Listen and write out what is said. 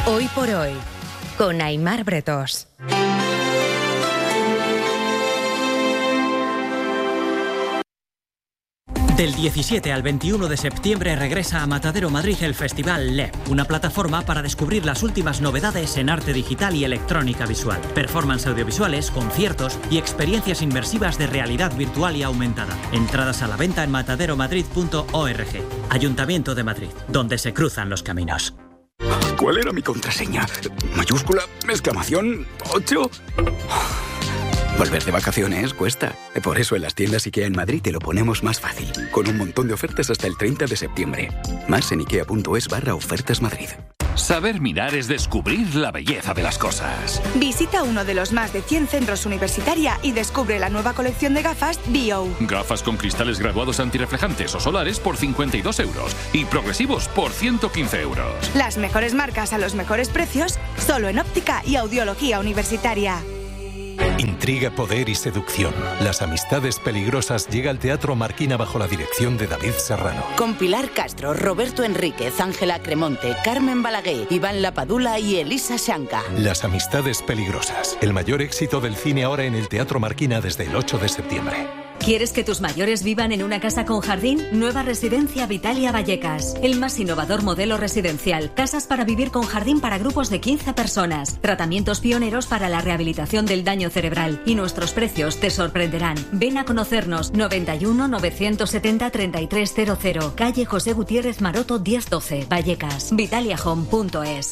Hoy por hoy, con Aimar Bretós. Del 17 al 21 de septiembre regresa a Matadero Madrid el Festival LEP, una plataforma para descubrir las últimas novedades en arte digital y electrónica visual, performance audiovisuales, conciertos y experiencias inmersivas de realidad virtual y aumentada. Entradas a la venta en mataderomadrid.org. Ayuntamiento de Madrid, donde se cruzan los caminos. ¿Cuál era mi contraseña? ¿Mayúscula? ¿Exclamación? ¿8? Volver de vacaciones cuesta. Por eso en las tiendas IKEA en Madrid te lo ponemos más fácil, con un montón de ofertas hasta el 30 de septiembre. Más en ikea.es/ofertas Madrid. Saber mirar es descubrir la belleza de las cosas. Visita uno de los más de 100 centros Universitaria y descubre la nueva colección de gafas Bio. Gafas con cristales graduados antirreflejantes o solares por 52 euros y progresivos por 115 euros. Las mejores marcas a los mejores precios, solo en óptica y audiología universitaria. Intriga, poder y seducción. Las amistades peligrosas llega al Teatro Marquina bajo la dirección de David Serrano. Con Pilar Castro, Roberto Enríquez, Ángela Cremonte, Carmen Balaguer, Iván Lapadula y Elisa Shanka. Las amistades peligrosas. El mayor éxito del cine ahora en el Teatro Marquina desde el 8 de septiembre. ¿Quieres que tus mayores vivan en una casa con jardín? Nueva residencia Vitalia Vallecas. El más innovador modelo residencial. Casas para vivir con jardín para grupos de 15 personas. Tratamientos pioneros para la rehabilitación del daño cerebral. Y nuestros precios te sorprenderán. Ven a conocernos. 91 970 3300. Calle José Gutiérrez Maroto 1012. Vallecas. Vitaliahome.es.